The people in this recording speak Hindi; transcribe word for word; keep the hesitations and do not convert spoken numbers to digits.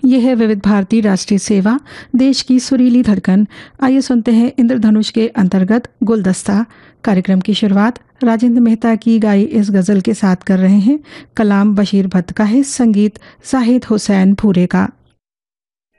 यह है विविध भारती राष्ट्रीय सेवा, देश की सुरीली धड़कन। आइए सुनते हैं इंद्रधनुष के अंतर्गत गुलदस्ता। कार्यक्रम की शुरुआत राजेंद्र मेहता की गाई इस गज़ल के साथ कर रहे हैं। कलाम बशीर भट्ट का है, संगीत जाहिद हुसैन भूरे का।